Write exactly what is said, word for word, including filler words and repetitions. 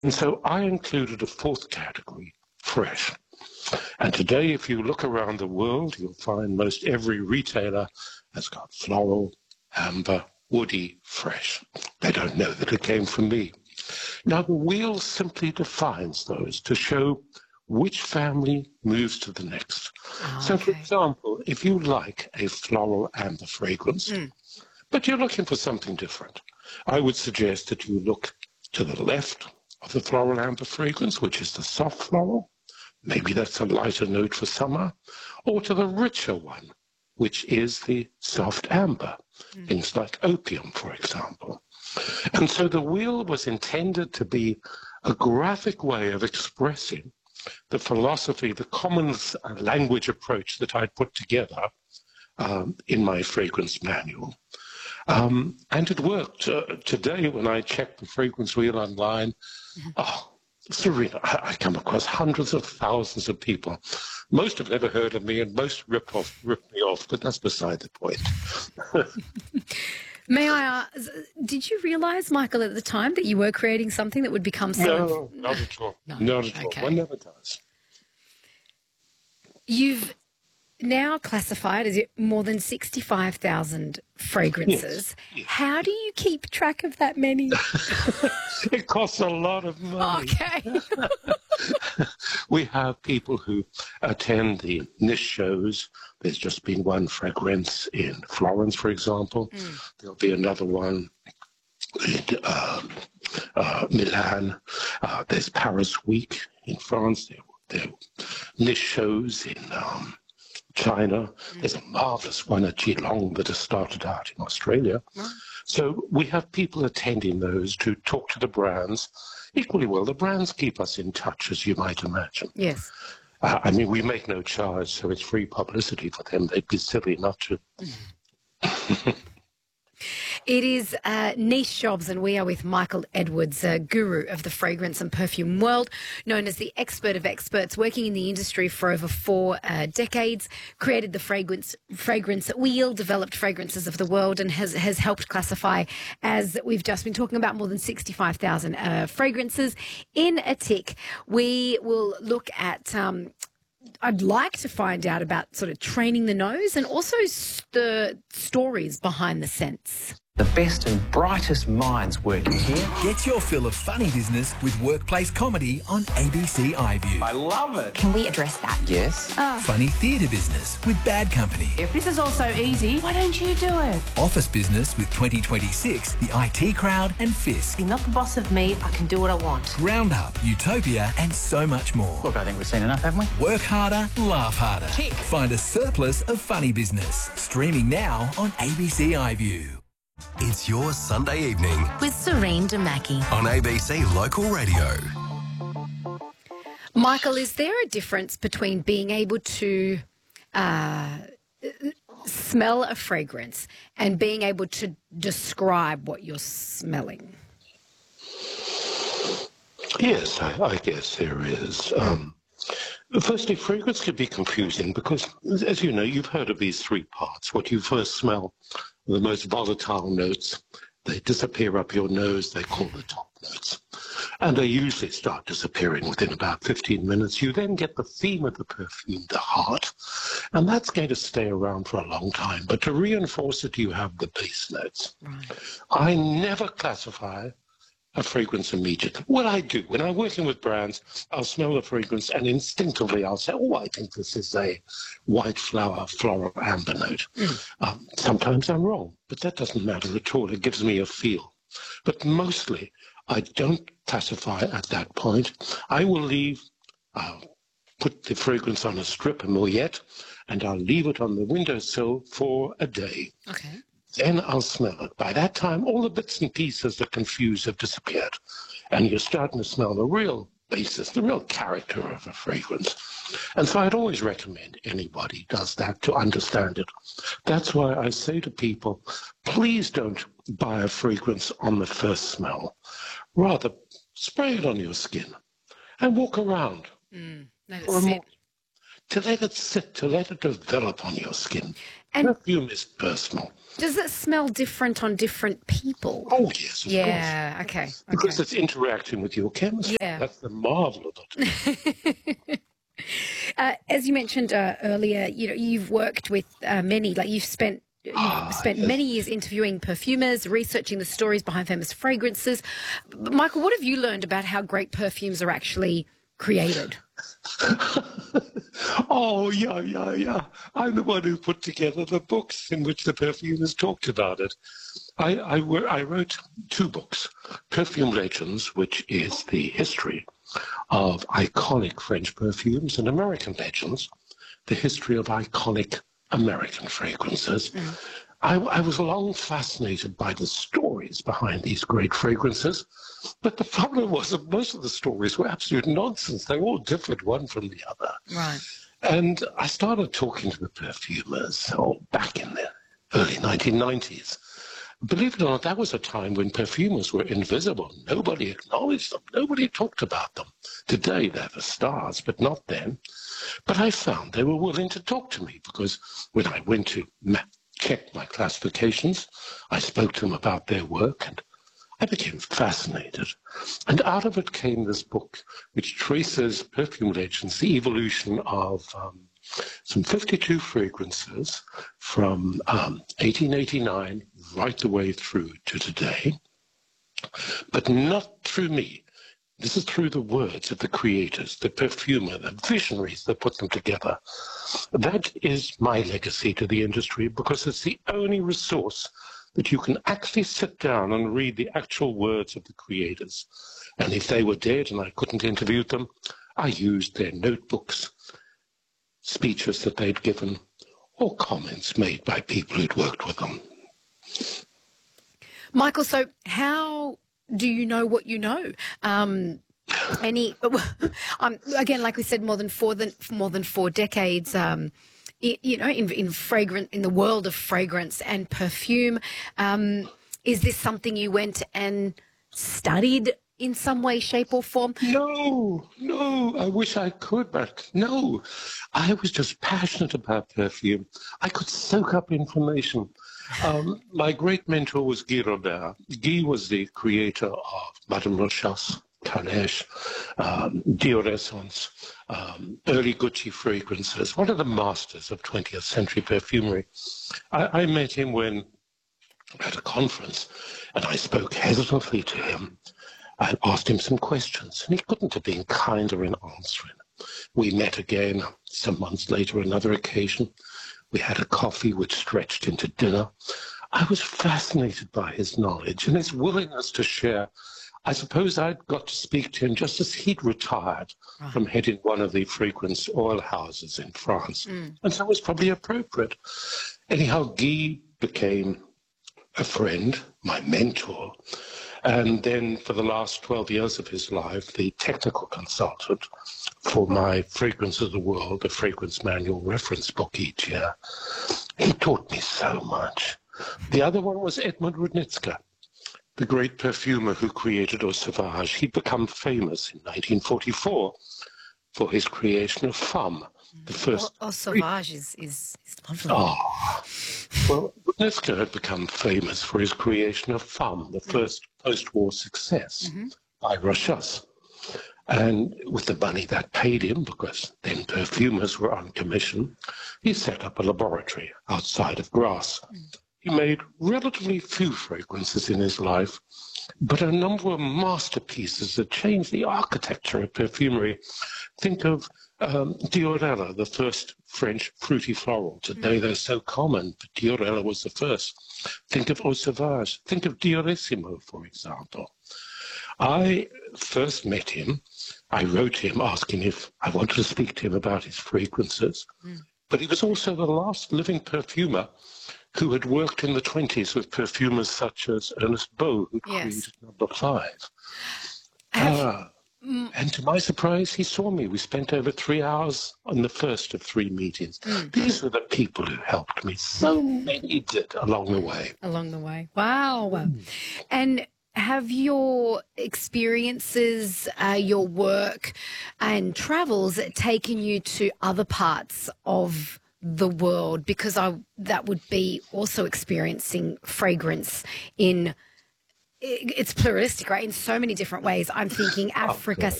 And so I included a fourth category, fresh. And today, if you look around the world, you'll find most every retailer has got floral, amber, woody, fresh. They don't know that it came from me. Now, the wheel simply defines those to show which family moves to the next. Oh, so, okay. for example, if you like a floral amber fragrance, Mm. but you're looking for something different, I would suggest that you look to the left of the floral amber fragrance, which is the soft floral. Maybe that's a lighter note for summer, or to the richer one, which is the soft amber, mm. things like opium, for example. And so the wheel was intended to be a graphic way of expressing the philosophy, the common language approach that I'd put together um, in my fragrance manual. Um, and it worked. Uh, today, when I checked the fragrance wheel online, mm-hmm. oh, Serena, I come across hundreds of thousands of people. Most have never heard of me, and most rip off, rip me off, but that's beside the point. May I ask, did you realise, Michael, at the time that you were creating something that would become so... No, not at all. No, not at okay. all. One never does. You've now classified as more than sixty-five thousand fragrances. Yes, yes. How do you keep track of that many? It costs a lot of money. Okay. We have people who attend the niche shows. There's just been one fragrance in Florence, for example. Mm. There'll be another one in uh, uh, Milan. Uh, there's Paris Week in France. There, there are niche shows in um, China. Mm. There's a marvellous one at Geelong that has started out in Australia. Mm. So we have people attending those to talk to the brands. Equally well, the brands keep us in touch, as you might imagine. Yes. Uh, I mean, we make no charge, so it's free publicity for them. They'd be silly not to. Mm. It is uh, Niche Jobs, and we are with Michael Edwards, a guru of the fragrance and perfume world, known as the expert of experts, working in the industry for over four uh, decades, created the fragrance fragrance wheel, developed fragrances of the world, and has, has helped classify, as we've just been talking about, more than sixty-five thousand uh, fragrances. In a tick, we will look at... Um, I'd like to find out about sort of training the nose and also the stories behind the scents. The best and brightest minds working here. Get your fill of funny business with workplace comedy on A B C iView. I love it. Can we address that? Yes. Oh. Funny theatre business with Bad Company. If this is all so easy, why don't you do it? Office business with twenty twenty-six, the I T Crowd and Fisk. You're not the boss of me, I can do what I want. Roundup, Utopia and so much more. Look, I think we've seen enough, haven't we? Work harder, laugh harder. Tick. Find a surplus of funny business. Streaming now on A B C iView. It's your Sunday evening With Serene Damaki. on A B C Local Radio. Michael, is there a difference between being able to uh, smell a fragrance and being able to describe what you're smelling? Yes, I, I guess there is. Um, firstly, fragrance can be confusing because, as you know, you've heard of these three parts. What you first smell, the most volatile notes, they disappear up your nose, they call the top notes. And they usually start disappearing within about fifteen minutes. You then get the theme of the perfume, the heart, and that's going to stay around for a long time. But to reinforce it, you have the base notes. Right. I never classify a fragrance immediately. What I do, when I'm working with brands, I'll smell the fragrance and instinctively I'll say, oh, I think this is a white flower, floral amber note. Mm. Um, sometimes I'm wrong, but that doesn't matter at all. It gives me a feel. But mostly, I don't classify at that point. I will leave, I'll put the fragrance on a strip, a mouillette, and I'll leave it on the windowsill for a day. Okay. Then I'll smell it. By that time, all the bits and pieces that confuse have disappeared. And you're starting to smell the real basis, the real character of a fragrance. And so I'd always recommend anybody does that to understand it. That's why I say to people, please don't buy a fragrance on the first smell. Rather, spray it on your skin and walk around. Mm, let it for a sit. moment. to let it sit, to let it develop on your skin. And perfume is personal. does it smell different on different people? Oh, yes, of yeah, course. okay. Because okay. it's interacting with your chemistry. Yeah. That's the marvel of it. uh, as you mentioned uh, earlier, you know, you've worked with uh, many, like you've spent You've Ah, spent yes. many years interviewing perfumers, researching the stories behind famous fragrances. But Michael, what have you learned about how great perfumes are actually created? Oh, yeah, yeah, yeah. I'm the one who put together the books in which the perfumers talked about it. I, I, wo- I wrote two books, Perfume Legends, which is the history of iconic French perfumes, and American Legends, the history of iconic American fragrances. Mm. I, I was long fascinated by the stories behind these great fragrances, but the problem was that most of the stories were absolute nonsense. They all differed one from the other. Right. And I started talking to the perfumers oh, back in the early nineteen nineties. Believe it or not, that was a time when perfumers were invisible. Nobody acknowledged them. Nobody talked about them. Today, they're the stars, but not then. But I found they were willing to talk to me because when I went to ma- check my classifications, I spoke to them about their work and I became fascinated. And out of it came this book, which traces Perfume Legends, the evolution of um, some fifty-two fragrances from um, eighteen eighty-nine right the way through to today, but not through me. This is through the words of the creators, the perfumer, the visionaries that put them together. That is my legacy to the industry because it's the only resource that you can actually sit down and read the actual words of the creators. And if they were dead and I couldn't interview them, I used their notebooks, speeches that they'd given, or comments made by people who'd worked with them. Michael, so how do you know what you know? Um, any, um, again, like we said, more than four than more than four decades. Um, i- you know, in in fragrant in the world of fragrance and perfume. Um, is this something you went and studied in some way, shape, or form? No, no, I wish I could, but no. I was just passionate about perfume. I could soak up information. Um, my great mentor was Guy Robert. Guy was the creator of Madame Rochas, Carnage, um, Dior Essence, um, early Gucci fragrances, one of the masters of twentieth century perfumery. I, I met him when at a conference, and I spoke hesitantly to him. I asked him some questions, and he couldn't have been kinder in answering. We met again some months later, another occasion. We had a coffee which stretched into dinner. I was fascinated by his knowledge and his willingness to share. I suppose I'd got to speak to him just as he'd retired right. from heading one of the fragrance oil houses in France. Mm. And so it was probably appropriate. Anyhow, Guy became a friend, my mentor, and then for the last twelve years of his life, the technical consultant for my Fragrance of the World, a fragrance manual reference book each year. He taught me so much. The other one was Edmund Rudnitska, the great perfumer who created Eau Sauvage. He'd become famous in nineteen forty-four for his creation of Femme, the first... Eau Sauvage is, is, is lovely. Oh, well, Rudnitska had become famous for his creation of Femme, the first post-war success mm-hmm. by Rochas. And with the money that paid him, because then perfumers were on commission, he set up a laboratory outside of Grasse. Mm. He made relatively few fragrances in his life, but a number of masterpieces that changed the architecture of perfumery. Think of um, Diorella, the first French fruity floral. Today mm. they're so common, but Diorella was the first. Think of Eau Sauvage. Think of Diorissimo, for example. I first met him. I wrote him asking if I wanted to speak to him about his fragrances. Mm. But he was also the last living perfumer who had worked in the twenties with perfumers such as Ernest Beau, who yes. created Number Five. Uh, mm. And to my surprise, he saw me. We spent over three hours on the first of three meetings. Mm. These were the people who helped me. So many did along the way. Along the way. Wow. Mm. And have your experiences, uh, your work and travels taken you to other parts of the world? Because I that would be also experiencing fragrance in, it's pluralistic, right, in so many different ways. I'm thinking Africa, course.